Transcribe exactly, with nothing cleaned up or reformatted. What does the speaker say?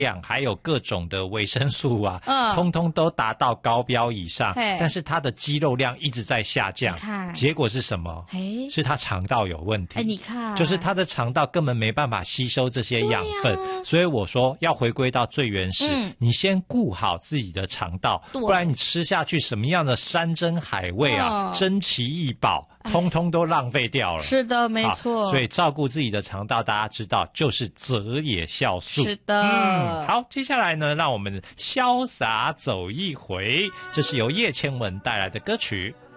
量还有各种的维生素啊， 嗯， 通通都达到高标以上， 嘿但是他的肌肉量一直在下降， 你看结果是什么？ 哎是他肠道有问题。 哎，你看， 就是他的肠道根本没办法吸收这些养分， 对啊所以我说要回归到最原始， 嗯你先顾好自己的肠道， 对不然你吃下去什么样的山珍海味啊， 嗯珍奇异宝，通通都浪费掉了。 是的，没错。 所以照顾自己的肠道，大家知道就是择野酵素。 是的， 嗯，好，接下来呢，让我们潇洒走一回，这是由叶倩文带来的歌曲。